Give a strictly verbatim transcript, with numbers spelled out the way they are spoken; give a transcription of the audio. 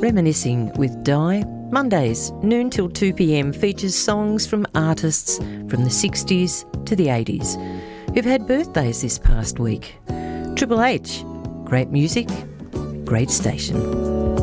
Reminiscing with Di. Mondays, noon till two p m, features songs from artists from the sixties to the eighties who've had birthdays this past week. Triple H, great music, great station.